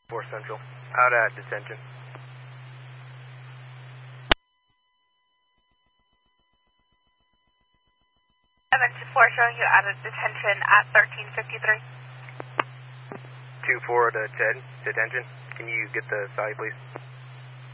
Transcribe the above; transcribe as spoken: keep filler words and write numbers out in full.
four Central. Out at detention. seven two four showing you out of detention at thirteen fifty-three. two four to Ted, detention. Can you get the side, please?